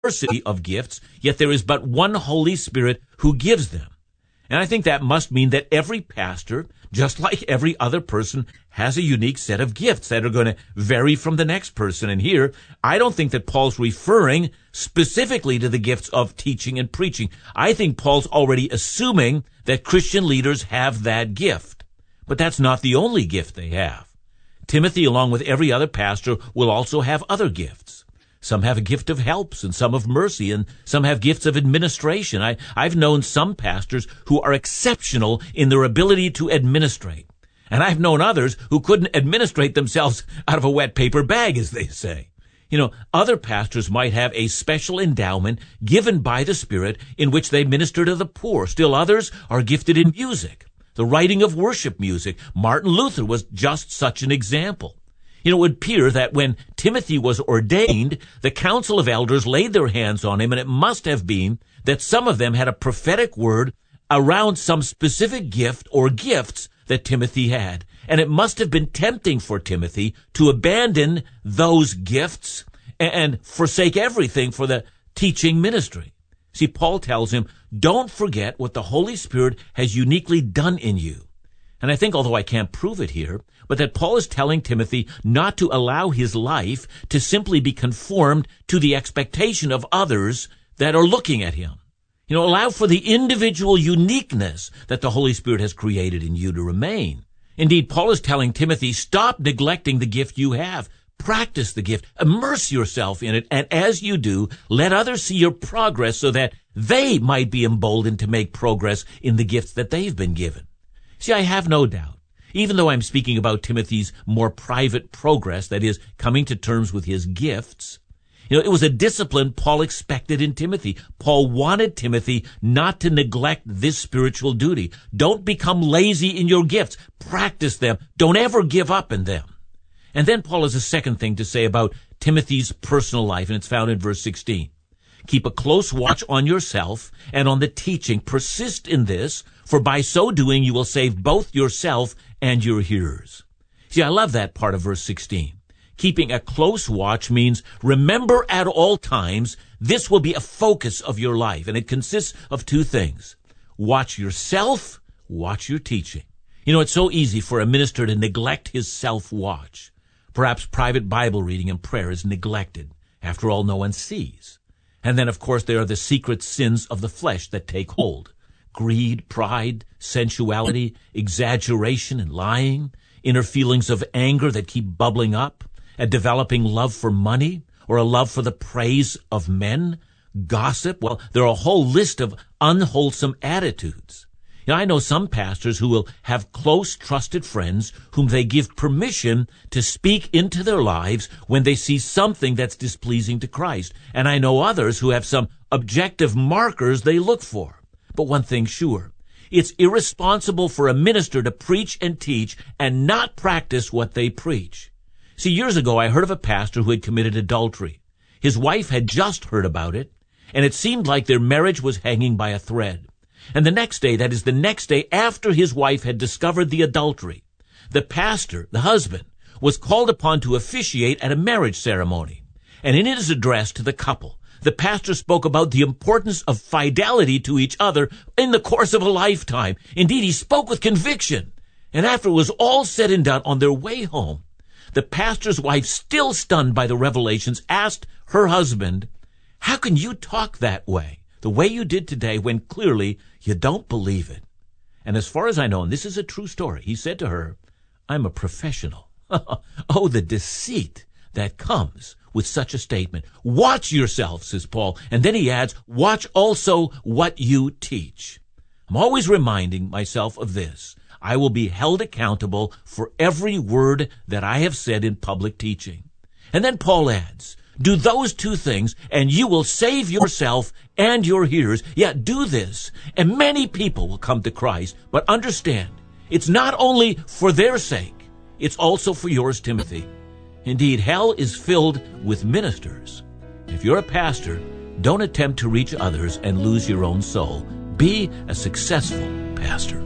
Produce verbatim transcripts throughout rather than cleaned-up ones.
diversity of gifts, yet there is but one Holy Spirit who gives them. And I think that must mean that every pastor, just like every other person, has a unique set of gifts that are going to vary from the next person. And here, I don't think that Paul's referring specifically to the gifts of teaching and preaching. I think Paul's already assuming that Christian leaders have that gift. But that's not the only gift they have. Timothy, along with every other pastor, will also have other gifts. Some have a gift of helps, and some of mercy, and some have gifts of administration. I, I've known some pastors who are exceptional in their ability to administrate. And I've known others who couldn't administrate themselves out of a wet paper bag, as they say. You know, other pastors might have a special endowment given by the Spirit in which they minister to the poor. Still others are gifted in music, the writing of worship music. Martin Luther was just such an example. You know, it would appear that when Timothy was ordained, the council of elders laid their hands on him, and it must have been that some of them had a prophetic word around some specific gift or gifts that Timothy had. And it must have been tempting for Timothy to abandon those gifts and forsake everything for the teaching ministry. See, Paul tells him, don't forget what the Holy Spirit has uniquely done in you. And I think, although I can't prove it here, but that Paul is telling Timothy not to allow his life to simply be conformed to the expectation of others that are looking at him. You know, allow for the individual uniqueness that the Holy Spirit has created in you to remain. Indeed, Paul is telling Timothy, stop neglecting the gift you have. Practice the gift. Immerse yourself in it. And as you do, let others see your progress so that they might be emboldened to make progress in the gifts that they've been given. See, I have no doubt, even though I'm speaking about Timothy's more private progress, that is, coming to terms with his gifts, you know, it was a discipline Paul expected in Timothy. Paul wanted Timothy not to neglect this spiritual duty. Don't become lazy in your gifts. Practice them. Don't ever give up in them. And then Paul has a second thing to say about Timothy's personal life, and it's found in verse sixteen. Keep a close watch on yourself and on the teaching. Persist in this, for by so doing you will save both yourself and your hearers. See, I love that part of verse sixteen. Keeping a close watch means remember at all times this will be a focus of your life, and it consists of two things. Watch yourself, watch your teaching. You know, it's so easy for a minister to neglect his self-watch. Perhaps private Bible reading and prayer is neglected. After all, no one sees. And then, of course, there are the secret sins of the flesh that take hold. Greed, pride, sensuality, exaggeration and lying, inner feelings of anger that keep bubbling up, a developing love for money, or a love for the praise of men, gossip. Well, there are a whole list of unwholesome attitudes. You know, I know some pastors who will have close, trusted friends whom they give permission to speak into their lives when they see something that's displeasing to Christ. And I know others who have some objective markers they look for. But one thing's sure, it's irresponsible for a minister to preach and teach and not practice what they preach. See, years ago, I heard of a pastor who had committed adultery. His wife had just heard about it, and it seemed like their marriage was hanging by a thread. And the next day, that is the next day after his wife had discovered the adultery, the pastor, the husband, was called upon to officiate at a marriage ceremony. And in his address to the couple, the pastor spoke about the importance of fidelity to each other in the course of a lifetime. Indeed, he spoke with conviction. And after it was all said and done, on their way home, the pastor's wife, still stunned by the revelations, asked her husband, "How can you talk that way, the way you did today, when clearly you don't believe it?" And as far as I know, and this is a true story, he said to her, "I'm a professional." Oh, the deceit that comes with such a statement. Watch yourself, says Paul. And then he adds, watch also what you teach. I'm always reminding myself of this. I will be held accountable for every word that I have said in public teaching. And then Paul adds, do those two things, and you will save yourself and your hearers. Yeah, do this, and many people will come to Christ. But understand, it's not only for their sake, it's also for yours, Timothy. Indeed, hell is filled with ministers. If you're a pastor, don't attempt to reach others and lose your own soul. Be a successful pastor.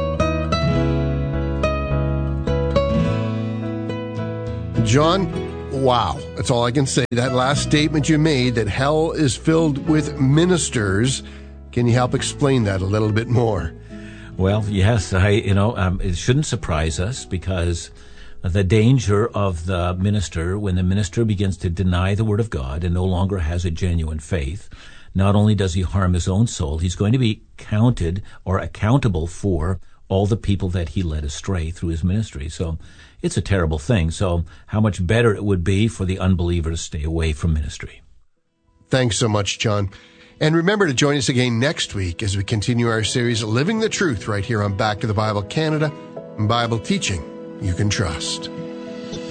John, Wow. That's all I can say. That last statement you made, that hell is filled with ministers, can you help explain that a little bit more? Well, yes, I, you know, um, it shouldn't surprise us, because the danger of the minister, when the minister begins to deny the word of God and no longer has a genuine faith, not only does he harm his own soul, he's going to be counted or accountable for all the people that he led astray through his ministry. So it's a terrible thing. So how much better it would be for the unbeliever to stay away from ministry. Thanks so much, John. And remember to join us again next week as we continue our series, Living the Truth, right here on Back to the Bible Canada, Bible teaching you can trust.